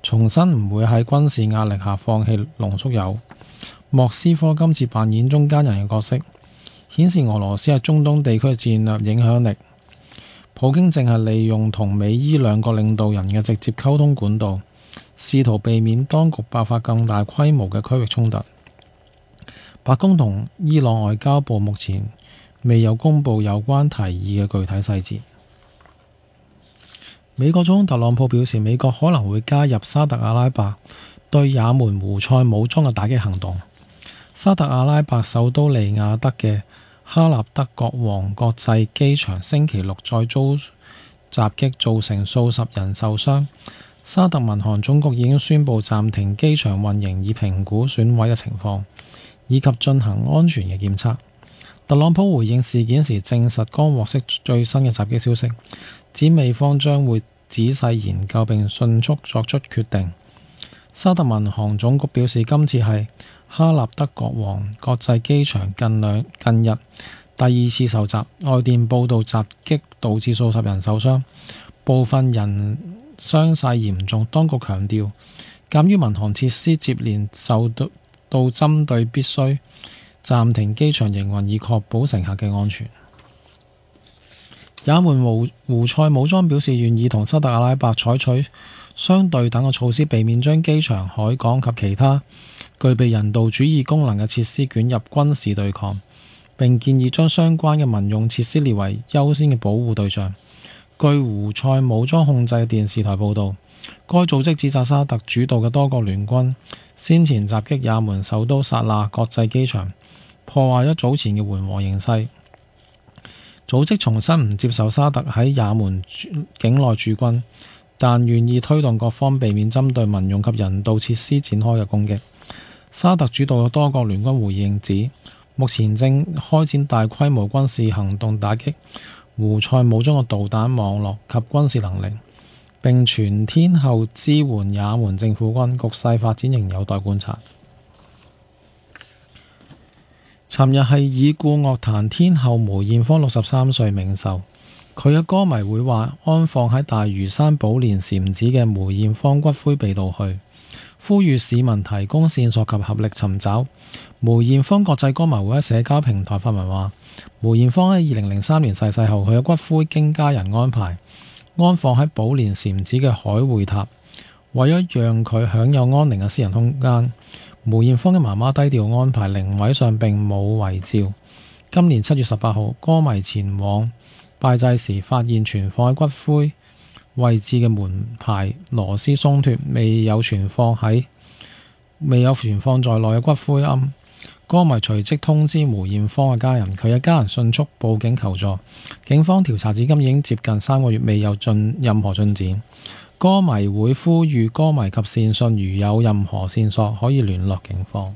重申唔會喺軍事壓力下放棄濃縮鈾。莫斯科今次扮演中間人嘅角色，顯示俄羅斯喺中東地區嘅戰略影響力。普京正係利用同美伊兩國領導人嘅直接溝通管道，試圖避免當局爆發更大規模嘅區域衝突。白宮同伊朗外交部目前未有公布有關提議嘅具體細節。美國總統特朗普表示，美國可能會加入沙特阿拉伯對也門胡塞武裝嘅打擊行動。沙特阿拉伯首都利雅得嘅哈納德國王國際機場星期六再遭襲擊，造成數十人受傷。沙特民航總局已經宣布暫停機場運營，以評估損毀嘅情況，以及進行安全嘅檢測。特朗普回應事件時證實剛獲悉最新嘅襲擊消息，指美方將會仔細研究並迅速作出決定。沙特民航總局表示，今次係哈納德國王國際機場近日第二次受襲，外電報道襲擊導致數十人受傷，部分人傷勢嚴重。當局強調，鑑於民航設施接連受到針對，必須暫停機場營運，以確保乘客嘅安全。也門胡塞武裝表示願意同沙特阿拉伯採取相對等嘅措施，避免將機場、海港及其他具備人道主義功能嘅設施捲入軍事對抗，並建議將相關嘅民用設施列為優先嘅保護對象。據胡塞武裝控制嘅電視台報導，該組織指責沙特主導嘅多國聯軍先前襲擊也門首都薩那國際機場，破壞咗早前嘅緩和形勢。組織重申唔接受沙特喺也門境內駐軍，但願意推動各方避免針對民用及人道設施展開嘅攻擊。沙特主導嘅多國聯軍回應指，目前正開展大規模軍事行動打擊胡塞武裝嘅導彈網絡及軍事能力，並全天候支援也門政府軍。局勢發展仍有待觀察。尋日係已故樂壇天后梅艷芳63歲冥壽，佢嘅歌迷會話安放喺大嶼山寶蓮禪寺嘅梅艷芳骨灰被盜去，呼籲市民提供線索及合力尋找。梅艷芳國際歌迷會喺社交平台發文話，梅艷芳喺2003年逝世後，佢嘅骨灰經家人安排安放喺寶蓮禪寺嘅海會塔，為咗讓佢享有安寧嘅私人空間。梅艷芳嘅媽媽低調安排，靈位上並冇遺照。今年7月18號，歌迷前往拜祭時，發現存放喺骨灰位置嘅門牌螺絲鬆脱，未有存放在內嘅骨灰龕。歌迷隨即通知梅艷芳嘅家人，佢嘅家人迅速報警求助。警方調查至今已經接近3個月，未有任何進展。歌迷會呼籲歌迷及善信，如有任何線索可以聯絡警方。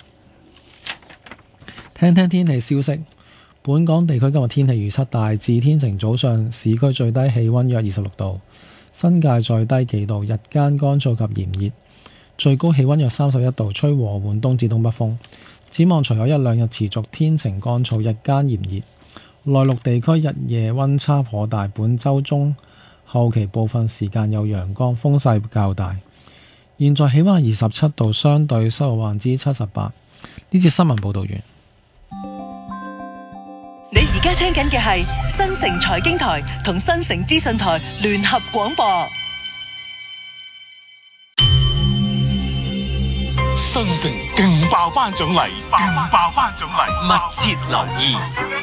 聽聽天氣消息，本港地區今日天氣預測大致天晴，早上市區最低氣溫約26度，新界再低幾度，日間乾燥及炎熱，最高氣溫約31度，吹和緩東至東北風。展望隨後一兩日持續天晴乾燥，日間炎熱，內陸地區日夜溫差頗大，本週中後期部分時間有陽光，風勢較大。現在氣溫係27度，相對濕度78%。呢節新聞報道完。 你而家聽緊嘅係新城財經台同新城資訊台聯合廣播。 新城勁爆頒獎禮，密切留意。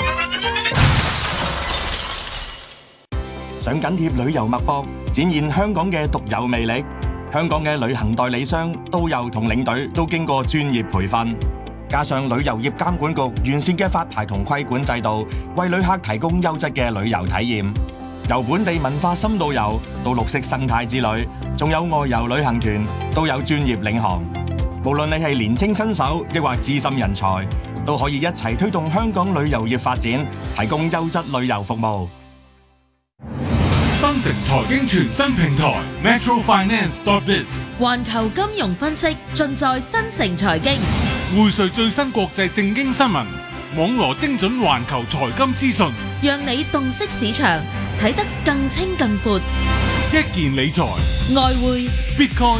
想緊貼旅遊脈搏，展現香港嘅獨有魅力。香港嘅旅行代理商、導遊同領隊都經過專業培訓，加上旅遊業監管局完善嘅發牌同規管制度，為旅客提供優質嘅旅遊體驗。由本地文化深度遊到綠色生態之旅，仲有外遊旅行團，都有專業領航。無論你係年青新手，抑或資深人才，都可以一齊推動香港旅遊業發展，提供優質旅遊服務。 新城財經全新平台 metrofinance.biz， 環球金融分析盡在新城財經， 匯萃最新國際政經新聞，網羅精準環球財金資訊， 讓你洞悉市場，睇得更清更闊。 一件理財， 外匯、 Bitcoin。